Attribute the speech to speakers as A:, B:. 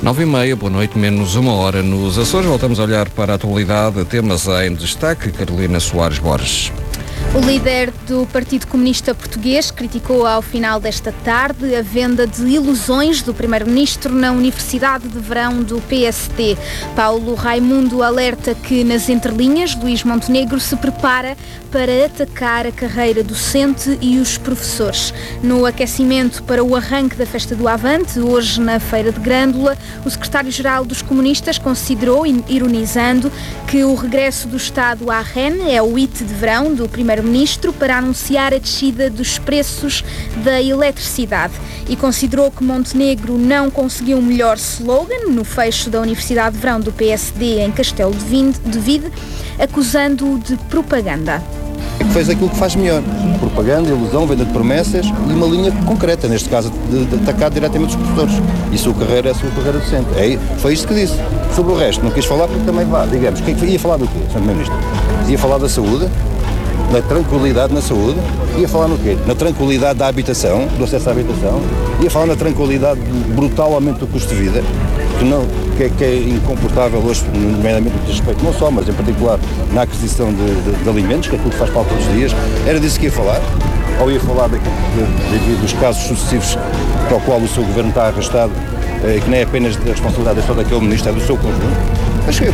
A: 9h30, boa noite, menos uma hora nos Açores. Voltamos a olhar para a atualidade, temas em destaque. Carolina Soares Borges.
B: O líder do Partido Comunista Português criticou ao final desta tarde a venda de ilusões do Primeiro-Ministro na Universidade de Verão do PSD. Paulo Raimundo alerta que, nas entrelinhas, Luís Montenegro se prepara para atacar a carreira docente e os professores. No aquecimento para o arranque da Festa do Avante, hoje na Feira de Grândola, o secretário-geral dos comunistas considerou, ironizando, que o regresso do Estado à REN é o hito de verão do Primeiro-Ministro para anunciar a descida dos preços da eletricidade, e considerou que Montenegro não conseguiu um melhor slogan no fecho da Universidade de Verão do PSD em Castelo de Vide, acusando-o de propaganda.
C: Fez aquilo que faz melhor: propaganda, ilusão, venda de promessas e uma linha concreta, neste caso de atacar diretamente os professores. E a sua carreira é a sua carreira docente. Foi isto que disse. Sobre o resto não quis falar, porque também digamos, ia falar do quê, Sr. Primeiro-Ministro? Ia falar da saúde, na tranquilidade na saúde, ia falar no quê? Na tranquilidade da habitação, do acesso à habitação, ia falar na tranquilidade do brutal aumento do custo de vida, que é incomportável hoje, nomeadamente no que diz respeito não só, mas em particular na aquisição de alimentos, que é aquilo que faz falta todos os dias. Era disso que ia falar? Ou ia falar dos casos sucessivos para o qual o seu governo está arrastado, que nem é apenas da responsabilidade só daquele ministro, é do seu conjunto? Acho que